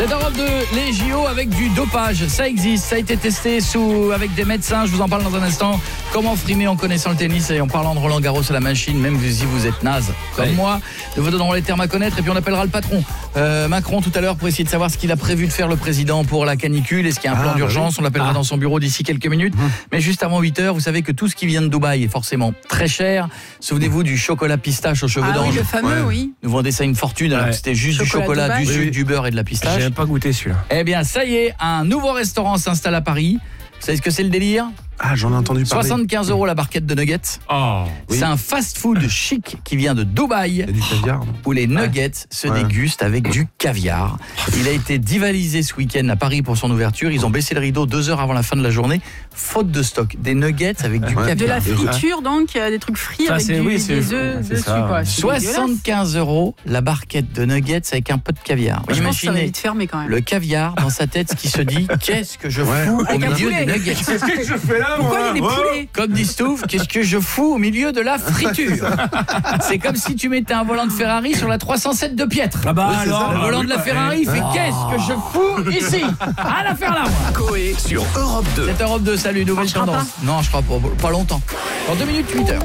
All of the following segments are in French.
C'est Europe 2, les JO avec du dopage, ça existe, ça a été testé avec des médecins, je vous en parle dans un instant. Comment frimer en connaissant le tennis et en parlant de Roland Garros à la machine, même si vous êtes naze comme moi. Nous vous donnerons les termes à connaître et puis on appellera le patron Macron tout à l'heure pour essayer de savoir ce qu'il a prévu de faire le président pour la canicule. Est-ce qu'il y a un plan d'urgence? On l'appellera dans son bureau d'ici quelques minutes. Mais juste avant 8h, vous savez que tout ce qui vient de Dubaï est forcément très cher. Souvenez-vous du chocolat pistache aux cheveux d'ange. Oui, le fameux, oui. Nous vendez ça une fortune alors que c'était juste du chocolat, du sucre, du beurre et de la pistache. J'ai pas goûté celui-là. Eh bien, ça y est, un nouveau restaurant s'installe à Paris. Vous savez ce que c'est le délire? Ah, j'en ai entendu parler. 75 € la barquette de nuggets. Oh, oui. C'est un fast-food chic qui vient de Dubaï. Il y a du caviar, non? Où les nuggets se dégustent avec du caviar. Il a été divalisé ce week-end à Paris pour son ouverture. Ils ont baissé le rideau 2 heures avant la fin de la journée, faute de stock. Des nuggets avec du caviar. De la friture, donc, des trucs frits avec des œufs dessus. Quoi. 75 € la barquette de nuggets avec un peu de caviar. Je pense que ça va vite fermer quand même. Le caviar dans sa tête qui se dit qu'est-ce que je fous au milieu des nuggets? Qu'est-ce que je fais là? Pourquoi il y a des poulets? Comme dit Stouff, qu'est-ce que je fous au milieu de la friture? C'est comme si tu mettais un volant de Ferrari sur la 307 de Piètre. Ah bah alors, le volant de la Ferrari, il fait qu'est-ce que je fous ici? À la faire là, moi. Coé sur Europe 2. C'est Europe 2, salut, nouvelle tendance. Non, je crois pas longtemps. Dans 2 minutes, 8h.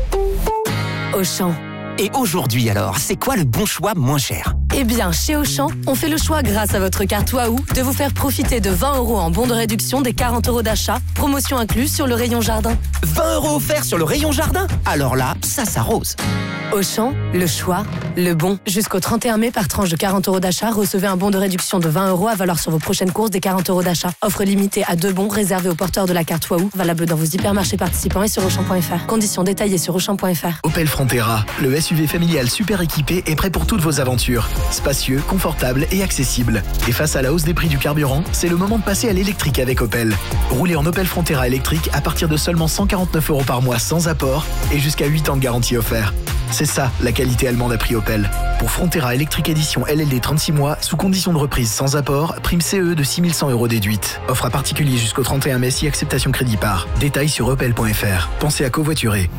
Auchan. Et aujourd'hui alors, c'est quoi le bon choix moins cher? Eh bien, chez Auchan, on fait le choix grâce à votre carte Waouh de vous faire profiter de 20 € en bon de réduction des 40 € d'achat, promotion incluse sur le rayon jardin. 20 € offerts sur le rayon jardin? Alors là, ça s'arrose. Auchan, le choix, le bon. Jusqu'au 31 mai, par tranche de 40 € d'achat, recevez un bon de réduction de 20 € à valoir sur vos prochaines courses des 40 € d'achat. Offre limitée à 2 bons réservés aux porteurs de la carte Waouh, valable dans vos hypermarchés participants et sur Auchan.fr. Conditions détaillées sur Auchan.fr. Opel Frontera, le SUV familial super équipé est prêt pour toutes vos aventures. Spacieux, confortable et accessible. Et face à la hausse des prix du carburant, c'est le moment de passer à l'électrique avec Opel. Roulez en Opel Frontera électrique à partir de seulement 149 € par mois sans apport et jusqu'à 8 ans de garantie offert. C'est ça, la qualité allemande à prix Opel. Pour Frontera électrique édition LLD 36 mois, sous condition de reprise sans apport, prime CE de 6 100 € déduite. Offre à particulier jusqu'au 31 mai si acceptation crédit par. Détails sur opel.fr. Pensez à covoiturer.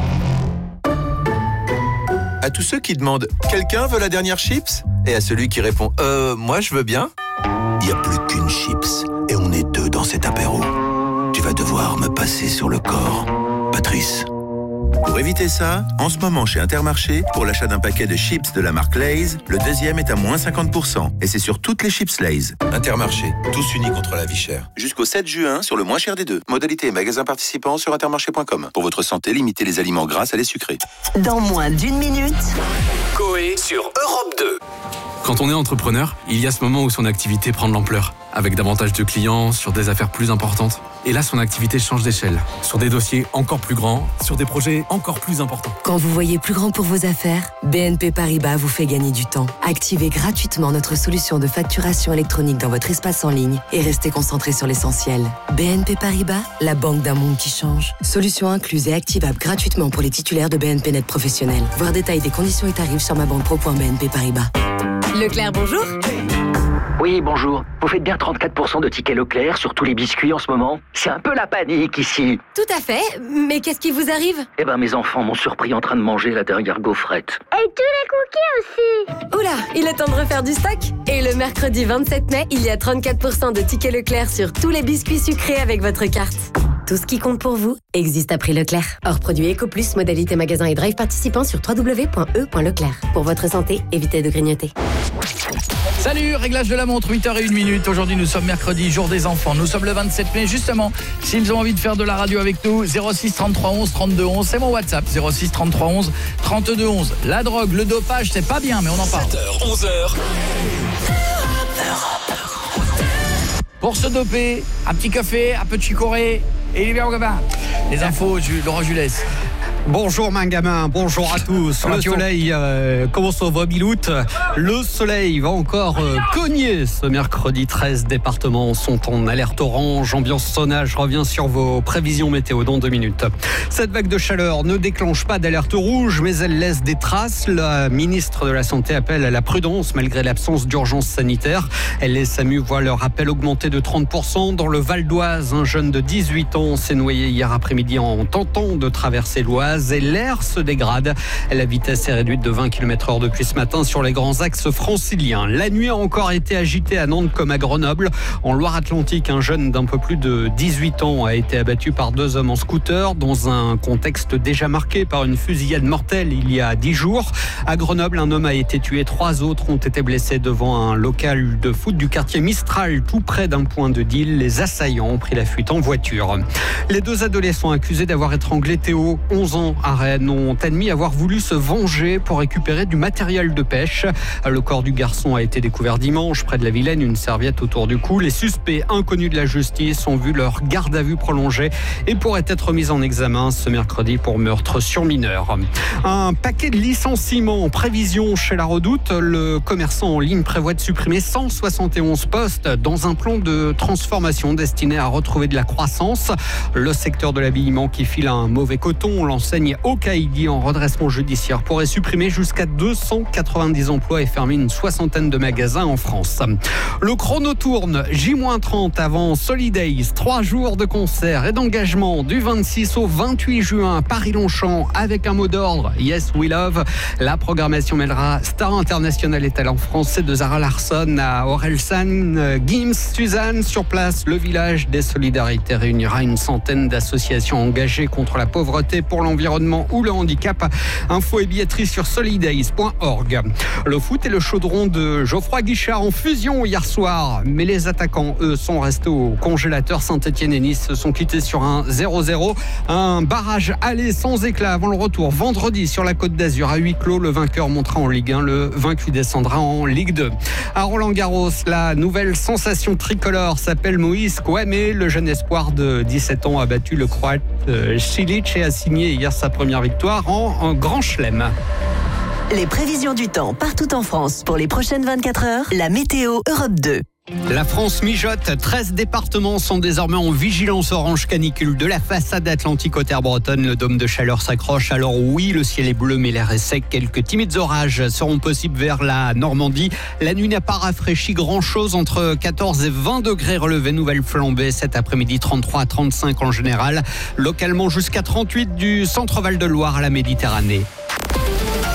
À tous ceux qui demandent « Quelqu'un veut la dernière chips ?» et à celui qui répond « Moi je veux bien ?» Il n'y a plus qu'une chips et on est 2 dans cet apéro. Tu vas devoir me passer sur le corps, Patrice. Pour éviter ça, en ce moment chez Intermarché, pour l'achat d'un paquet de chips de la marque Lay's, le deuxième est à moins 50%. Et c'est sur toutes les chips Lay's. Intermarché, tous unis contre la vie chère. Jusqu'au 7 juin, sur le moins cher des 2. Modalité et magasins participants sur intermarché.com. Pour votre santé, limitez les aliments gras à les sucrés. Dans moins d'1 minute. Coé sur Europe 2. Quand on est entrepreneur, il y a ce moment où son activité prend de l'ampleur, avec davantage de clients, sur des affaires plus importantes. Et là, son activité change d'échelle, sur des dossiers encore plus grands, sur des projets encore plus importants. Quand vous voyez plus grand pour vos affaires, BNP Paribas vous fait gagner du temps. Activez gratuitement notre solution de facturation électronique dans votre espace en ligne et restez concentré sur l'essentiel. BNP Paribas, la banque d'un monde qui change. Solution incluse et activable gratuitement pour les titulaires de BNP Net professionnels. Voir détail des conditions et tarifs sur mabanque.pro.bnp Paribas. Leclerc, bonjour. Oui, bonjour. Vous faites bien 34% de tickets Leclerc sur tous les biscuits en ce moment? C'est un peu la panique ici. Tout à fait, mais qu'est-ce qui vous arrive? Eh ben, mes enfants m'ont surpris en train de manger la dernière gaufrette. Et tous les cookies aussi. Oula, il est temps de refaire du stock. Et le mercredi 27 mai, il y a 34% de tickets Leclerc sur tous les biscuits sucrés avec votre carte. Tout ce qui compte pour vous existe à prix Leclerc. Hors produit EcoPlus, modalité magasin et drive participant sur www.e.leclerc. Pour votre santé, évitez de grignoter. Salut, réglage de la montre, 8h01. Aujourd'hui, nous sommes mercredi, jour des enfants. Nous sommes le 27 mai, justement. S'ils ont envie de faire de la radio avec nous, 06 33 11 32 11, c'est mon WhatsApp. 06 33 11 32 11. La drogue, le dopage, c'est pas bien, mais on en parle. 7h, 11h. Pour se doper, un petit café, un peu de chicorée, et il est bien au gamin. Les infos, Laurent Jules. Bonjour mon gamin, bonjour à tous. Le soleil commence au Milout. Le soleil va encore cogner ce mercredi. 13 départements sont en alerte orange. Ambiance sauna, je reviens sur vos prévisions météo dans 2 minutes. Cette vague de chaleur ne déclenche pas d'alerte rouge, mais elle laisse des traces. La ministre de la Santé appelle à la prudence malgré l'absence d'urgence sanitaire. Les SAMU voient leur appel augmenter de 30%. Dans le Val d'Oise, un jeune de 18 ans s'est noyé hier après-midi en tentant de traverser l'Oise. gaz et l'air se dégrade. La vitesse est réduite de 20 km/h depuis ce matin sur les grands axes franciliens. La nuit a encore été agitée à Nantes comme à Grenoble. En Loire-Atlantique, un jeune d'un peu plus de 18 ans a été abattu par 2 hommes en scooter dans un contexte déjà marqué par une fusillade mortelle il y a 10 jours. À Grenoble, un homme a été tué, 3 autres ont été blessés devant un local de foot du quartier Mistral, tout près d'un point de deal. Les assaillants ont pris la fuite en voiture. Les 2 adolescents accusés d'avoir étranglé Théo, 11 ans, à Rennes, ont admis avoir voulu se venger pour récupérer du matériel de pêche. Le corps du garçon a été découvert dimanche près de la Vilaine, une serviette autour du cou. Les suspects inconnus de la justice ont vu leur garde à vue prolongée et pourraient être mis en examen ce mercredi pour meurtre sur mineur. Un paquet de licenciements en prévision chez La Redoute. Le commerçant en ligne prévoit de supprimer 171 postes dans un plan de transformation destiné à retrouver de la croissance. Le secteur de l'habillement qui file un mauvais coton, l'enseigne Okaïdi en redressement judiciaire pourrait supprimer jusqu'à 290 emplois et fermer une 60aine de magasins en France. Le chrono tourne, J-30 avant Solidays, 3 jours de concerts et d'engagement du 26 au 28 juin, Paris-Longchamp avec un mot d'ordre, Yes We Love. La programmation mêlera stars internationales et talents français de Zara Larsson à Orelsan, Gims, Suzanne. Sur place, le village des solidarités réunira une centaine d'associations engagées contre la pauvreté, pour l'environnement ou le handicap. Info et billetterie sur solidays.org. Le foot et le chaudron de Geoffroy Guichard en fusion hier soir, mais les attaquants, eux, sont restés au congélateur. Saint-Etienne et Nice se sont quittés sur un 0-0. Un barrage aller sans éclat avant le retour vendredi sur la Côte d'Azur à huis clos. Le vainqueur montera en Ligue 1, le vaincu descendra en Ligue 2. À Roland-Garros, la nouvelle sensation tricolore s'appelle Moïse Kouame. Le jeune espoir de 17 ans a battu le Croate Cilic et a signé hier sa première victoire en Grand Chelem. Les prévisions du temps partout en France pour les prochaines 24 heures. La météo Europe 2. La France mijote, 13 départements sont désormais en vigilance orange canicule. De la façade atlantique aux terres bretonnes, le dôme de chaleur s'accroche. Alors oui, le ciel est bleu mais l'air est sec. Quelques timides orages seront possibles vers la Normandie. La nuit n'a pas rafraîchi grand-chose, entre 14 et 20 degrés relevés. Nouvelle flambée cet après-midi, 33 à 35 en général. Localement jusqu'à 38 du centre Val de Loire à la Méditerranée.